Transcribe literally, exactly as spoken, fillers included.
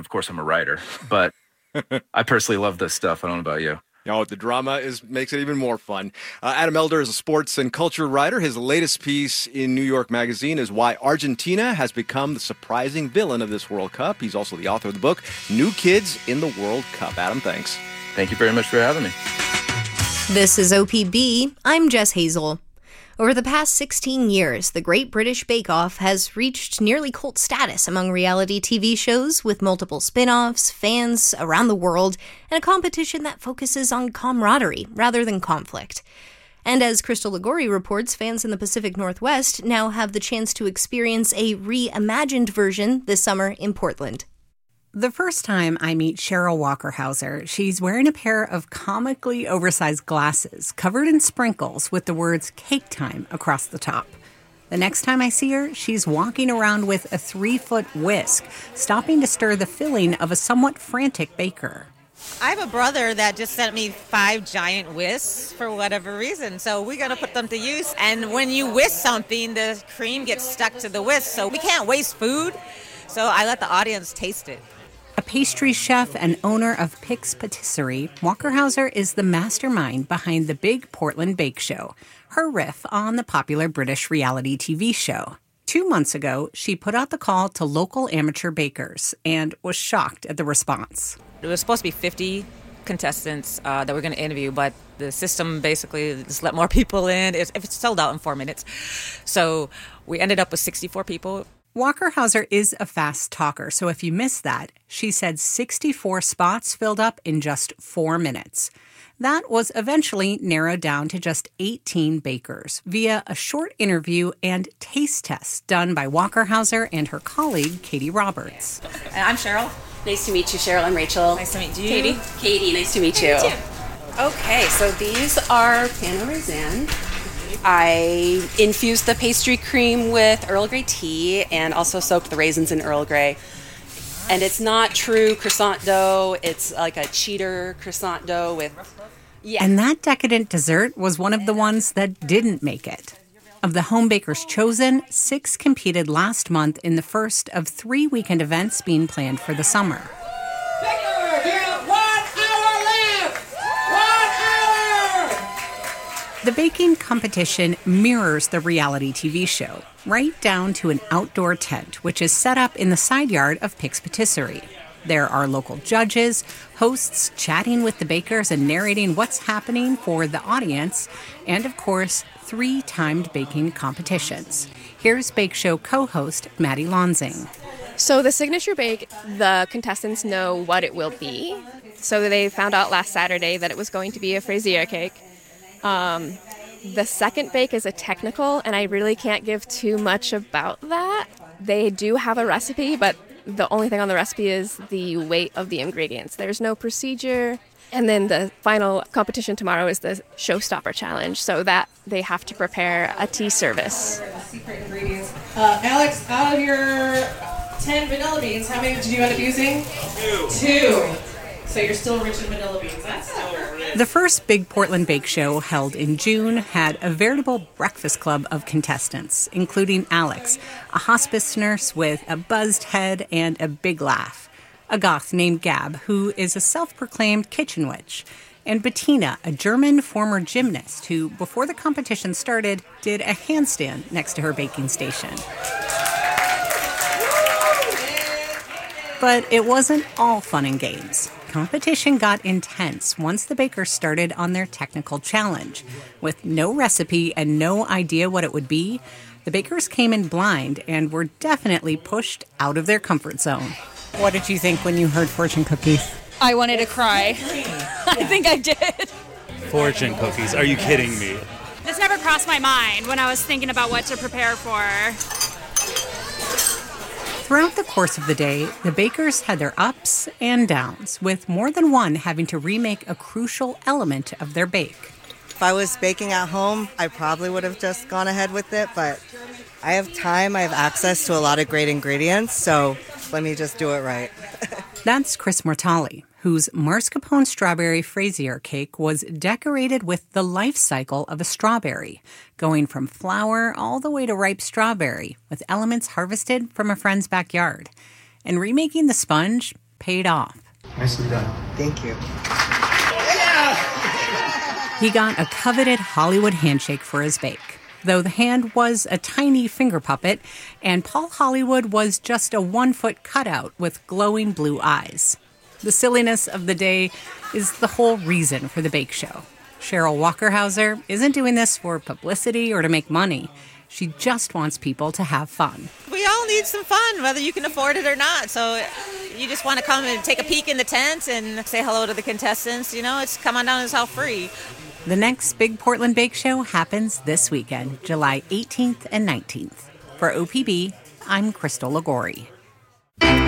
of course, I'm a writer, but I personally love this stuff. I don't know about you. Oh, the drama is makes it even more fun. Uh, Adam Elder is a sports and culture writer. His latest piece in New York Magazine is Why Argentina Has Become the Surprising Villain of this World Cup. He's also the author of the book, New Kids in the World Cup. Adam, thanks. Thank you very much for having me. This is O P B. I'm Jess Hazel. Over the past sixteen years, the Great British Bake Off has reached nearly cult status among reality T V shows, with multiple spin-offs, fans around the world, and a competition that focuses on camaraderie rather than conflict. And as Crystal Ligori reports, fans in the Pacific Northwest now have the chance to experience a reimagined version this summer in Portland. The first time I meet Cheryl Walkerhauser, she's wearing a pair of comically oversized glasses covered in sprinkles with the words Cake Time across the top. The next time I see her, she's walking around with a three-foot whisk, stopping to stir the filling of a somewhat frantic baker. I have a brother that just sent me five giant whisks for whatever reason, so we're going to put them to use. And when you whisk something, the cream gets stuck to the whisk, so we can't waste food, so I let the audience taste it. A pastry chef and owner of Pix Patisserie, Walkerhauser is the mastermind behind the Big Portland Bake Show, her riff on the popular British reality T V show. Two months ago, she put out the call to local amateur bakers and was shocked at the response. It was supposed to be fifty contestants uh, that we're going to interview, but the system basically just let more people in. It's, it's sold out in four minutes. So we ended up with sixty-four people. Walkerhauser is a fast talker, so if you missed that, she said sixty-four spots filled up in just four minutes. That was eventually narrowed down to just eighteen bakers via a short interview and taste test done by Walkerhauser and her colleague, Katie Roberts. And I'm Cheryl. Nice to meet you, Cheryl. I'm Rachel. Nice to meet you. Katie. Katie, nice to meet you. Nice to meet you. Okay, so these are pain au raisin. I infused the pastry cream with Earl Grey tea and also soaked the raisins in Earl Grey. And it's not true croissant dough. It's like a cheater croissant dough with... Yeah. And that decadent dessert was one of the ones that didn't make it. Of the home bakers chosen, six competed last month in the first of three weekend events being planned for the summer. The baking competition mirrors the reality T V show, right down to an outdoor tent, which is set up in the side yard of Pix Patisserie. There are local judges, hosts chatting with the bakers and narrating what's happening for the audience, and of course, three timed baking competitions. Here's Bake Show co-host Maddie Lansing. So the signature bake, the contestants know what it will be. So they found out last Saturday that it was going to be a Fraisier cake. Um, the second bake is a technical, and I really can't give too much about that. They do have a recipe, but the only thing on the recipe is the weight of the ingredients. There's no procedure. And then the final competition tomorrow is the Showstopper Challenge, so that they have to prepare a tea service. Secret ingredients. Uh, Alex, out of your ten vanilla beans, how many did you end up using? Two. Two. So you're still rich in vanilla beans. That's still rich. The first Big Portland Bake Show, held in June, had a veritable breakfast club of contestants, including Alex, a hospice nurse with a buzzed head and a big laugh, a goth named Gab, who is a self-proclaimed kitchen witch, and Bettina, a German former gymnast who, before the competition started, did a handstand next to her baking station. But it wasn't all fun and games. Competition got intense once the bakers started on their technical challenge. With no recipe and no idea what it would be, the bakers came in blind and were definitely pushed out of their comfort zone. What did you think when you heard fortune cookies? I wanted to cry. I think I did. Fortune cookies? Are you kidding me? This never crossed my mind when I was thinking about what to prepare for. Throughout the course of the day, the bakers had their ups and downs, with more than one having to remake a crucial element of their bake. If I was baking at home, I probably would have just gone ahead with it, but I have time, I have access to a lot of great ingredients, so let me just do it right. That's Chris Mortali, whose mascarpone strawberry Fraisier cake was decorated with the life cycle of a strawberry, going from flower all the way to ripe strawberry, with elements harvested from a friend's backyard. And remaking the sponge, paid off. Nicely done. Thank you. He got a coveted Hollywood handshake for his bake, though the hand was a tiny finger puppet, and Paul Hollywood was just a one-foot cutout with glowing blue eyes. The silliness of the day is the whole reason for the bake show. Cheryl Walkerhauser isn't doing this for publicity or to make money. She just wants people to have fun. We all need some fun, whether you can afford it or not. So you just want to come and take a peek in the tent and say hello to the contestants. You know, it's come on down, it's all free. The next Big Portland Bake Show happens this weekend, July eighteenth and nineteenth. For O P B, I'm Crystal Ligori.